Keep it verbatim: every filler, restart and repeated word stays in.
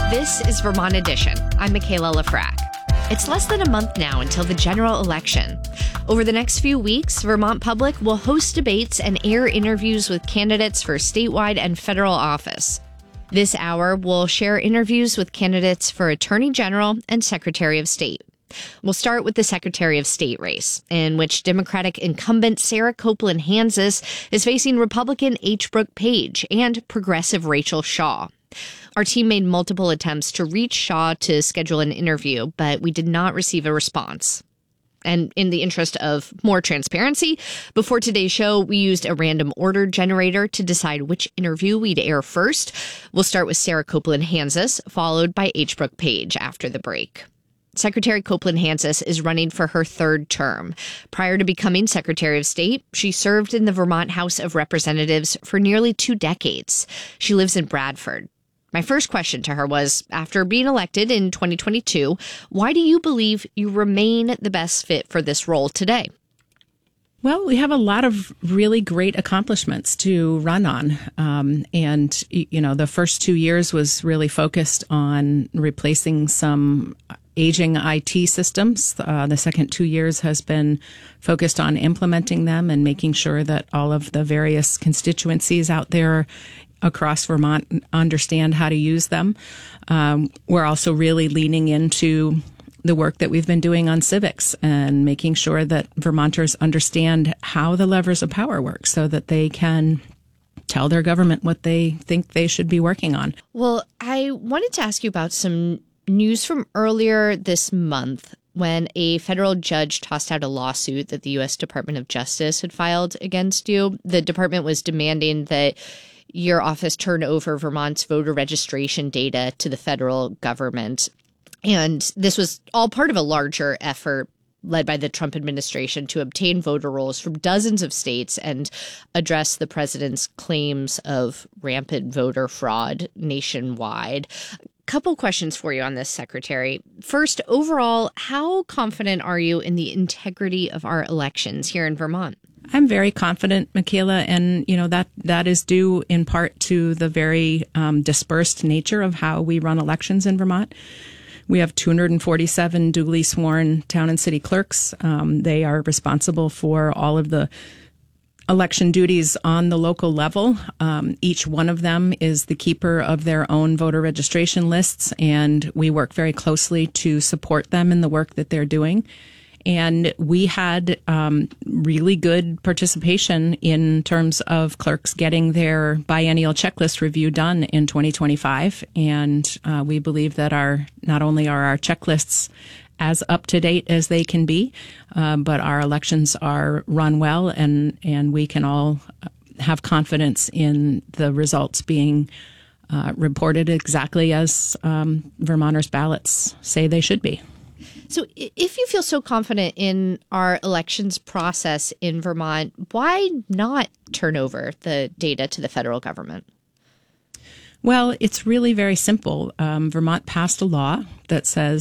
This is Vermont Edition. I'm Michaela Lafrac. It's less than a month now until the general election. Over the next few weeks, Vermont Public will host debates and air interviews with candidates for statewide and federal office. This hour, we'll share interviews with candidates for Attorney General and Secretary of State. We'll start with the Secretary of State race, in which Democratic incumbent Sarah Copeland Hanses is facing Republican H. Brooke Page and progressive Rachel Shaw. Our team made multiple attempts to reach Shaw to schedule an interview, but we did not receive a response. And in the interest of more transparency, before today's show, we used a random order generator to decide which interview we'd air first. We'll start with Sarah Copeland Hanses, followed by H. Brooke Page after the break. Secretary Copeland Hanses is running for her third term. Prior to becoming Secretary of State, she served in the Vermont House of Representatives for nearly two decades. She lives in Bradford. My first question to her was, after being elected in twenty twenty-two, why do you believe you remain the best fit for this role today? Well, we have a lot of really great accomplishments to run on. Um, and, you know, the first two years was really focused on replacing some aging I T systems. Uh, the second two years has been focused on implementing them and making sure that all of the various constituencies out there across Vermont understand how to use them. Um, we're also really leaning into the work that we've been doing on civics and making sure that Vermonters understand how the levers of power work so that they can tell their government what they think they should be working on. Well, I wanted to ask you about some news from earlier this month when a federal judge tossed out a lawsuit that the U S Department of Justice had filed against you. The department was demanding that your office turn over Vermont's voter registration data to the federal government. And this was all part of a larger effort led by the Trump administration to obtain voter rolls from dozens of states and address the president's claims of rampant voter fraud nationwide. Couple questions for you on this, Secretary. First, overall, how confident are you in the integrity of our elections here in Vermont? I'm very confident, Michaela, and you know that that is due in part to the very um, dispersed nature of how we run elections in Vermont. We have two hundred forty-seven duly sworn town and city clerks. Um, they are responsible for all of the election duties on the local level. Um, each one of them is the keeper of their own voter registration lists, and we work very closely to support them in the work that they're doing. And we had um, really good participation in terms of clerks getting their biennial checklist review done in twenty twenty-five. And uh, we believe that our not only are our checklists as up to date as they can be, uh, but our elections are run well, and and we can all have confidence in the results being uh, reported exactly as um, Vermonters' ballots say they should be. So if you feel so confident in our elections process in Vermont, why not turn over the data to the federal government? Well, it's really very simple. Um, Vermont passed a law that says